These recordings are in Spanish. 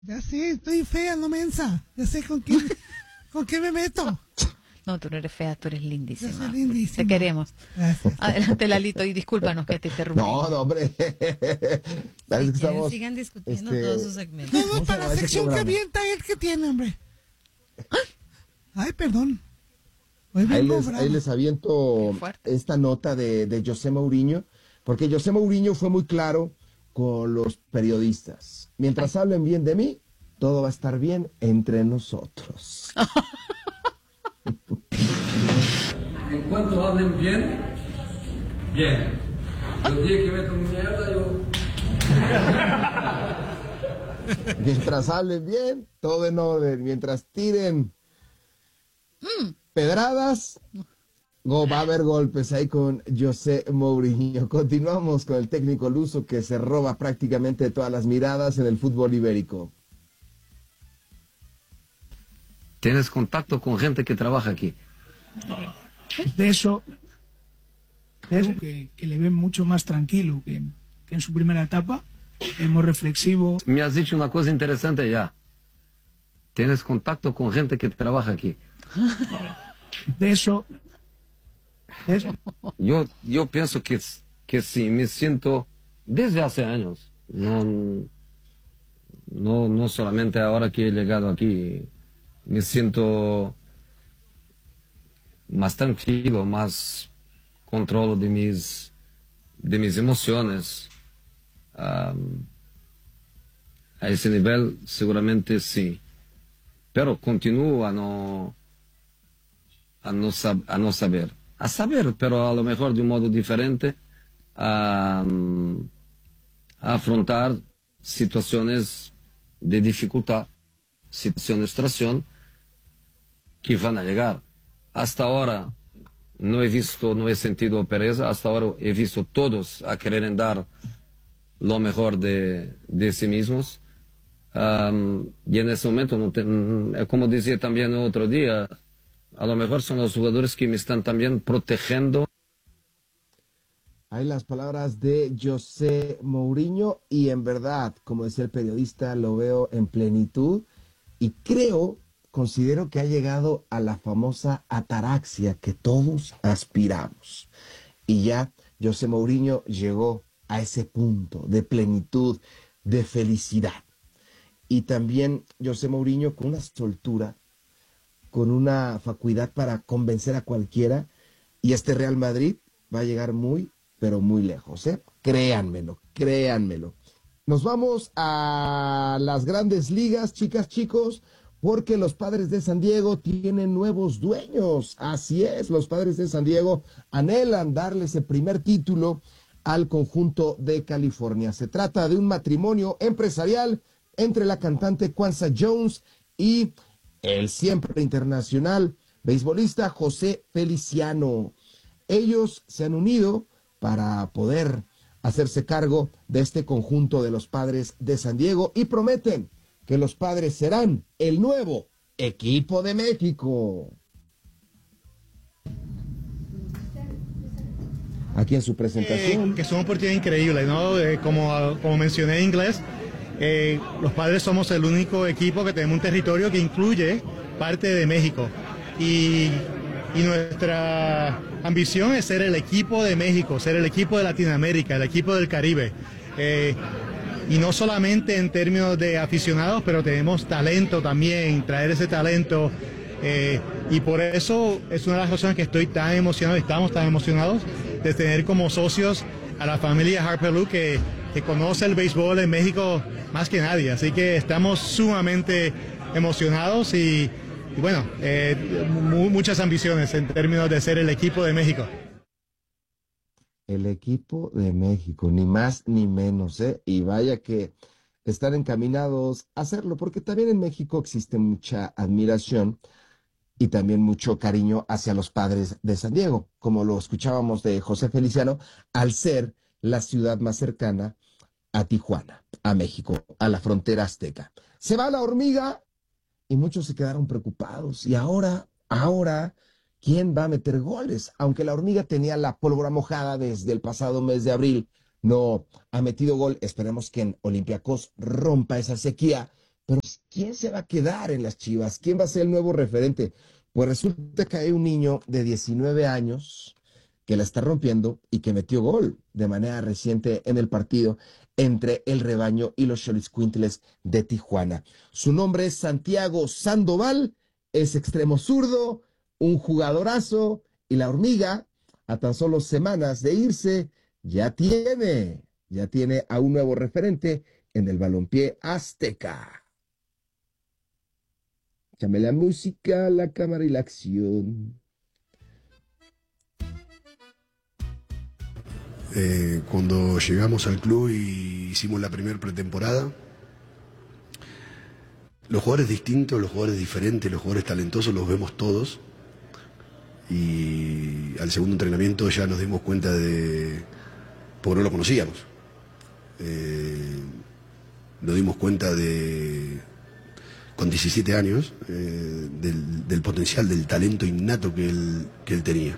Ya sé, estoy fea, no mensa. Ya sé con quién me meto. No, tú no eres fea, tú eres Yo lindísima. soy lindísima. Te queremos. Gracias. Adelante, Lalito, y discúlpanos que te interrumpí. No, hombre. Parece que estamos, sigan discutiendo todos sus segmentos. No, ¿cómo se para llama la ese sección que programa? avienta él que tiene, hombre. Ay, perdón. Hoy Ahí vengo les, bravo. ahí les aviento Qué fuerte. esta nota de José Mourinho, porque José Mourinho fue muy claro con los periodistas. Mientras hablen bien de mí, todo va a estar bien entre nosotros. En cuanto hablen bien, bien. El día que meto mierda, yo... Mientras hablen bien, todo en orden. Mientras tiren pedradas, va a haber golpes ahí con José Mourinho. Continuamos con el técnico luso que se roba prácticamente todas las miradas en el fútbol ibérico. ¿Tienes contacto con gente que trabaja aquí? De eso que le ven mucho más tranquilo que en su primera etapa, es muy reflexivo. Me has dicho una cosa interesante ya. ¿Tienes contacto con gente que trabaja aquí? De eso Yo pienso que sí, me siento desde hace años. No solamente ahora que he llegado aquí. Me siento más tranquilo, más controlo de mis emociones. A ese nivel seguramente sí. Pero continúo a no saber. A saber, pero a lo mejor de un modo diferente, a afrontar situaciones de dificultad, situaciones de frustración que van a llegar. Hasta ahora no he sentido pereza, hasta ahora he visto todos a querer dar lo mejor de sí mismos. Y en ese momento, como decía también el otro día, a lo mejor son los jugadores que me están también protegiendo. Hay las palabras de José Mourinho y en verdad, como decía el periodista, lo veo en plenitud y considero que ha llegado a la famosa ataraxia que todos aspiramos. Y ya José Mourinho llegó a ese punto de plenitud, de felicidad. Y también José Mourinho con una soltura, con una facultad para convencer a cualquiera. Y este Real Madrid va a llegar muy, pero muy lejos, ¿eh? Créanmelo. Nos vamos a las grandes ligas, chicas, chicos, porque los Padres de San Diego tienen nuevos dueños. Así es, los Padres de San Diego anhelan darle ese primer título al conjunto de California. Se trata de un matrimonio empresarial entre la cantante Kwanzaa Jones y el siempre internacional beisbolista José Feliciano. Ellos se han unido para poder hacerse cargo de este conjunto de los Padres de San Diego y prometen que los Padres serán el nuevo equipo de México. Aquí en su presentación. Que es una oportunidad increíble, ¿no? Como mencioné en inglés, los Padres somos el único equipo que tenemos un territorio que incluye parte de México. Y nuestra ambición es ser el equipo de México, ser el equipo de Latinoamérica, el equipo del Caribe. Y no solamente en términos de aficionados, pero tenemos talento también, traer ese talento. Y por eso es una de las razones que estoy tan emocionado, estamos tan emocionados de tener como socios a la familia Harper Lou que conoce el béisbol en México más que nadie. Así que estamos sumamente emocionados y bueno, muchas ambiciones en términos de ser el equipo de México. El equipo de México, ni más ni menos, ¿eh? Y vaya que están encaminados a hacerlo, porque también en México existe mucha admiración y también mucho cariño hacia los Padres de San Diego, como lo escuchábamos de José Feliciano, al ser la ciudad más cercana a Tijuana, a México, a la frontera azteca. Se va la hormiga y muchos se quedaron preocupados. Y ahora, ¿quién va a meter goles? Aunque la hormiga tenía la pólvora mojada desde el pasado mes de abril, no ha metido gol. Esperemos que en Olympiacos rompa esa sequía, pero ¿quién se va a quedar en las Chivas? ¿Quién va a ser el nuevo referente? Pues resulta que hay un niño de 19 años que la está rompiendo y que metió gol de manera reciente en el partido entre el Rebaño y los Xoloitzcuintles de Tijuana. Su nombre es Santiago Sandoval, es extremo zurdo, un jugadorazo, y la Hormiga, a tan solo semanas de irse, ya tiene a un nuevo referente en el balompié azteca. Échame la música, la cámara y la acción. Cuando llegamos al club y hicimos la primera pretemporada, los jugadores distintos, los jugadores diferentes, los jugadores talentosos los vemos todos, y al segundo entrenamiento ya nos dimos cuenta porque no lo conocíamos, nos dimos cuenta con 17 años del potencial, del talento innato que él tenía.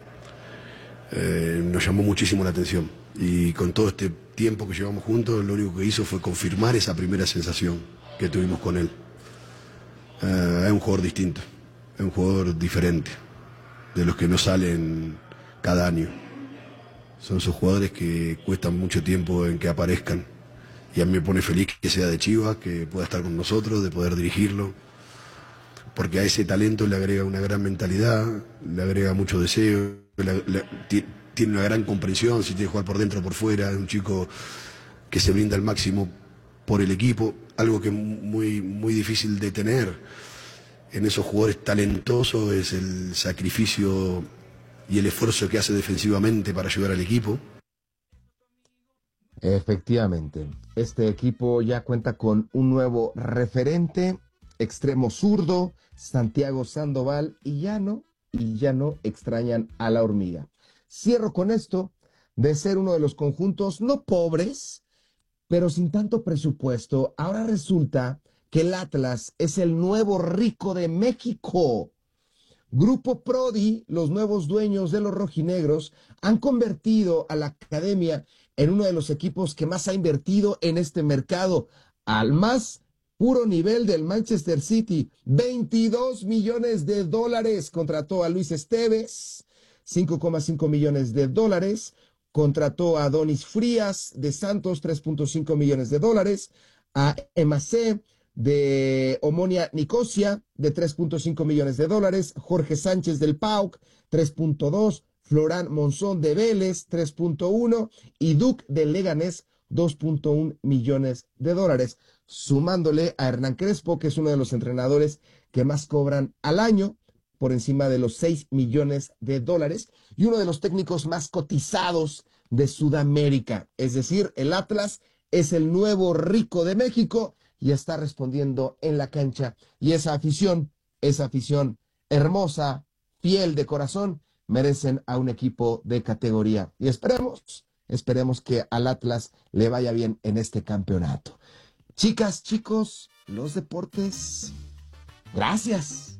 Nos llamó muchísimo la atención, y con todo este tiempo que llevamos juntos, lo único que hizo fue confirmar esa primera sensación que tuvimos con él. Es un jugador distinto, es un jugador diferente de los que no salen cada año. Son esos jugadores que cuestan mucho tiempo en que aparezcan, y a mí me pone feliz que sea de Chivas, que pueda estar con nosotros, de poder dirigirlo, porque a ese talento le agrega una gran mentalidad, le agrega mucho deseo, tiene una gran comprensión si tiene que jugar por dentro o por fuera. Es un chico que se brinda al máximo por el equipo, algo que es muy, muy difícil de tener en esos jugadores talentosos, es el sacrificio y el esfuerzo que hace defensivamente para ayudar al equipo. Efectivamente, este equipo ya cuenta con un nuevo referente, extremo zurdo, Santiago Sandoval, y ya no extrañan a la Hormiga. Cierro con esto de ser uno de los conjuntos no pobres, pero sin tanto presupuesto. Ahora resulta que el Atlas es el nuevo rico de México. Grupo Prodi, los nuevos dueños de los rojinegros, han convertido a la academia en uno de los equipos que más ha invertido en este mercado, al más puro nivel del Manchester City. 22 millones de dólares contrató a Luis Esteves, 5,5 millones de dólares, contrató a Donis Frías de Santos, 3,5 millones de dólares, a Emacé de Omonia Nicosia de 3,5 millones de dólares, Jorge Sánchez del PAOK, 3,2, Florán Monzón de Vélez, 3,1, y Duc de Leganés, 2,1 millones de dólares, sumándole a Hernán Crespo, que es uno de los entrenadores que más cobran al año, por encima de los 6 millones de dólares, y uno de los técnicos más cotizados de Sudamérica. Es decir, el Atlas es el nuevo rico de México y está respondiendo en la cancha. Y esa afición hermosa, fiel de corazón, merecen a un equipo de categoría. Y esperemos que al Atlas le vaya bien en este campeonato. Chicas, chicos, los deportes, gracias.